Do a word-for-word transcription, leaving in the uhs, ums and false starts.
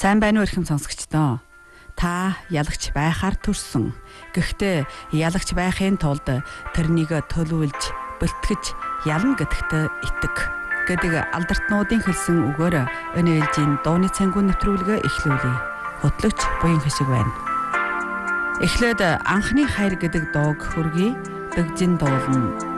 Сайн байна уу эрхэм сонсогчдоо. Та ялагч байхаар төрсөн. Гэхдээ ялагч байхын тулд тэрнийг төлөвлөж, бэлтгэж ялна гэдэгт итэг гэдэг алдартнуудын хэлсэн үгээр өнөө ээлжийн дууны цангуун нэвтрүүлгээ эхлүүлье. Хөтлөгч буян хишиг байна. Эхлээд анхны хайр гэдэг дууг хүргэе. Дэгжин дуулна.